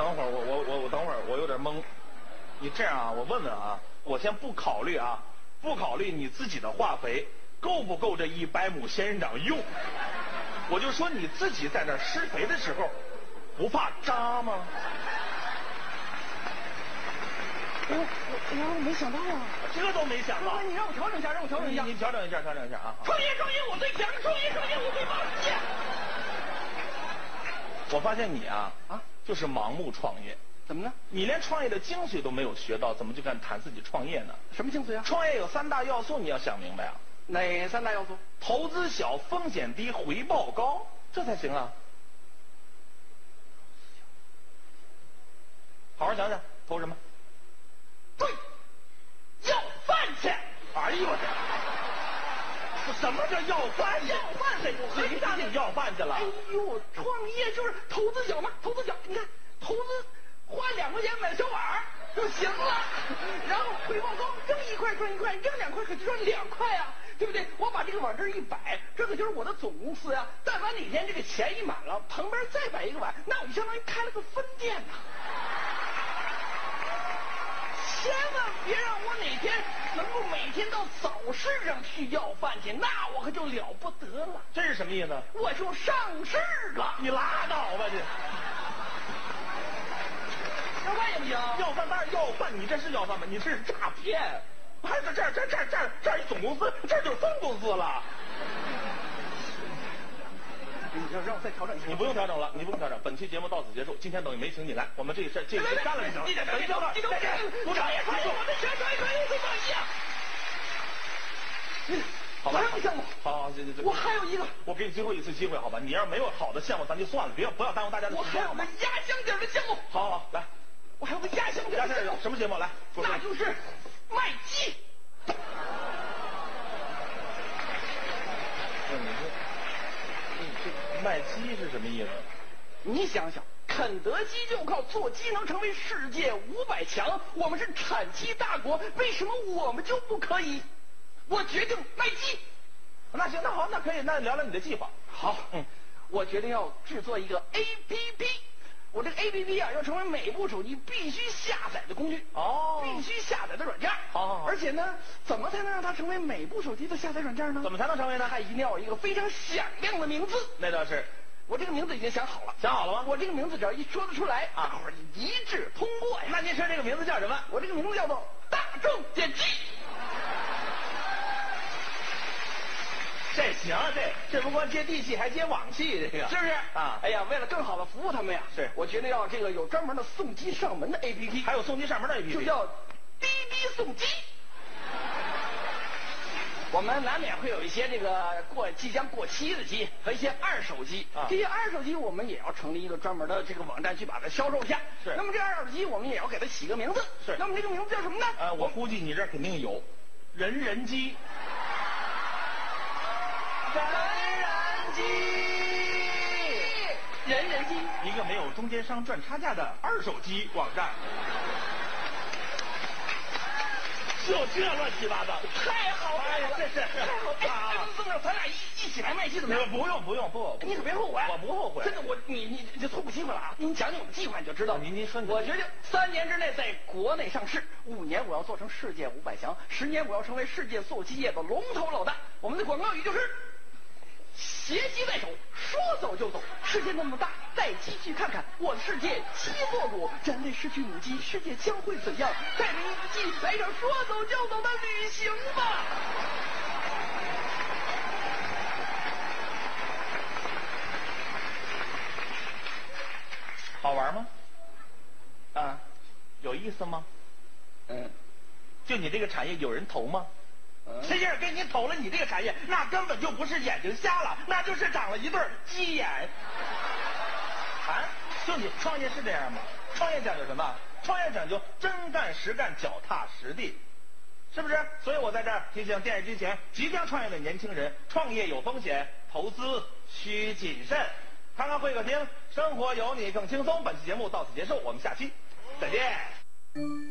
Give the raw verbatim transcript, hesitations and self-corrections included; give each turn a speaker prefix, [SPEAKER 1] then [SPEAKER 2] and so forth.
[SPEAKER 1] 等会儿，我我我我等会儿，我有点懵。你这样啊，我问问啊，我先不考虑啊，不考虑你自己的化肥够不够这一百亩仙人掌用，我就说你自己在这施肥的时候，不怕扎吗？
[SPEAKER 2] 我我我没想到啊，
[SPEAKER 1] 这都没想到。
[SPEAKER 2] 你让我调整一下，让我调整一下。
[SPEAKER 1] 你调整一下，调整一下啊！
[SPEAKER 2] 创业创业我最强，创业创业我最棒！
[SPEAKER 1] 我发现你啊啊，就是盲目创业。
[SPEAKER 2] 怎么呢？
[SPEAKER 1] 你连创业的精髓都没有学到，怎么就敢谈自己创业呢？
[SPEAKER 2] 什么精髓啊？
[SPEAKER 1] 创业有三大要素，你要想明白啊。
[SPEAKER 2] 哪三大要素？
[SPEAKER 1] 投资小，风险低，回报高，这才行啊。好好想想，投什么？
[SPEAKER 2] 对，要饭去！
[SPEAKER 1] 哎呦我这，什么叫要饭去？
[SPEAKER 2] 要饭去！
[SPEAKER 1] 谁让你要饭去了？
[SPEAKER 2] 哎呦，创业就是投资小嘛，投资小，你看投资花两块钱买小碗就行了，然后回报高，扔一块赚一块，扔两块可就赚两块啊，对不对？我把这个碗这一摆，这可就是我的总公司呀、啊。但凡哪天这个钱一满了，旁边再摆一个碗，那我就相当于开了个分店呐、啊。千万别让我哪天能够每天到早市上去要饭去，那我可就了不得了。
[SPEAKER 1] 这是什么意思？
[SPEAKER 2] 我就上市了。
[SPEAKER 1] 你拉倒吧你！
[SPEAKER 2] 要饭也不行。
[SPEAKER 1] 要饭当然要饭，你这是要饭吗？你这是诈骗！还是这这这这这一总公司，这就是分公司了。
[SPEAKER 2] 你要让我再调整一下。
[SPEAKER 1] 你不用调整了，你不用调整。本期节目到此结束。今天等于没请你来，我们这事这事干了就行了。
[SPEAKER 2] 你等等，你等等，你等等，我创业创业，我的钱创业创业最棒一样。嗯，
[SPEAKER 1] 好吧，
[SPEAKER 2] 还有一项目。
[SPEAKER 1] 好好，这这这。
[SPEAKER 2] 我还有一个。
[SPEAKER 1] 我给你最后一次机会，好吧？你要是没有好的项目，咱就算了，别不要耽误大家的时间。
[SPEAKER 2] 我还有个压箱底的项目。
[SPEAKER 1] 好好来，
[SPEAKER 2] 我还有个压箱底的项目。
[SPEAKER 1] 什么节目？来，
[SPEAKER 2] 那就是卖鸡。
[SPEAKER 1] 卖鸡是什么意思？
[SPEAKER 2] 你想想，肯德基就靠做鸡能成为世界五百强，我们是产鸡大国，为什么我们就不可以？我决定卖鸡。
[SPEAKER 1] 那行，那好，那可以，那聊聊你的计划。
[SPEAKER 2] 好，嗯，我决定要制作一个 A P P。我这个 A P P 啊，要成为每部手机必须下载的工具
[SPEAKER 1] 哦，
[SPEAKER 2] 必须下载的软件。
[SPEAKER 1] 好好好。
[SPEAKER 2] 而且呢，怎么才能让它成为每部手机的下载软件呢？
[SPEAKER 1] 怎么才能成为呢？
[SPEAKER 2] 它一定要有一个非常响亮的名字。
[SPEAKER 1] 那倒是，
[SPEAKER 2] 我这个名字已经想好了。
[SPEAKER 1] 想好了吗？
[SPEAKER 2] 我这个名字只要一说得出来，大伙儿一致通过呀。
[SPEAKER 1] 那您说这个名字叫什么？
[SPEAKER 2] 我这个名字叫做大众点击。
[SPEAKER 1] 这行，这这不光接地气，还接网气，这个
[SPEAKER 2] 是不是
[SPEAKER 1] 啊？
[SPEAKER 2] 哎呀，为了更好的服务他们呀，
[SPEAKER 1] 是
[SPEAKER 2] 我决定要这个有专门的送机上门的 A P P，
[SPEAKER 1] 还有送机上门的 A P P，
[SPEAKER 2] 就叫滴滴送机。我们难免会有一些这个过即将过期的机和一些二手机，啊、这些二手机我们也要成立一个专门的这个网站去把它销售一下。
[SPEAKER 1] 是。
[SPEAKER 2] 那么这二手机我们也要给它起个名字。
[SPEAKER 1] 是。
[SPEAKER 2] 那么这个名字叫什么呢？
[SPEAKER 1] 呃，我估计你这儿肯定有，人人机。
[SPEAKER 2] 人人机，人人机，
[SPEAKER 1] 一个没有中间商赚差价的二手机网站。就这乱七八糟，
[SPEAKER 2] 太好了，
[SPEAKER 1] 哎、这是
[SPEAKER 2] 太好了！哎，这么着，咱俩一一起来卖鸡怎么样？
[SPEAKER 1] 不用不用不，
[SPEAKER 2] 你可别后悔，
[SPEAKER 1] 我不后悔。
[SPEAKER 2] 真的，我你你这错过机会了啊！你讲讲我的计划你就知道。
[SPEAKER 1] 您您说你，
[SPEAKER 2] 我决定三年之内在国内上市，五年我要做成世界五百强，十年我要成为世界做鸡业的龙头老大。我们的广告语就是。携鸡在手，说走就走。世界那么大，带鸡去看看。我的世界鸡做主，人类失去母鸡，世界将会怎样？带着一只鸡来一场说走就走的旅行吧。
[SPEAKER 1] 好玩吗？
[SPEAKER 2] 啊，
[SPEAKER 1] 有意思吗？
[SPEAKER 2] 嗯，
[SPEAKER 1] 就你这个产业有人投吗？谁要是给你投了你这个产业，那根本就不是眼睛瞎了，那就是长了一对鸡眼。啊，就你创业是这样吗？创业讲究什么？创业讲究真干实干，脚踏实地，是不是？所以我在这儿提醒电视机前即将创业的年轻人，创业有风险，投资需谨慎。看看会客厅，生活有你更轻松。本期节目到此结束，我们下期再见。